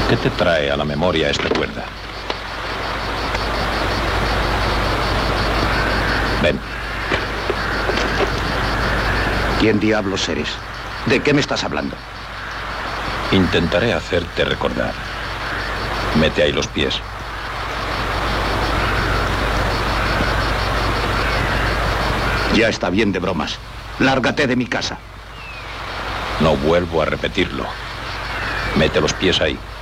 ¿Qué te trae a la memoria esta cuerda? Ven. ¿Quién diablos eres? ¿De qué me estás hablando? Intentaré hacerte recordar. Mete ahí los pies. Ya está bien de bromas. Lárgate de mi casa. No vuelvo a repetirlo. Mete los pies ahí.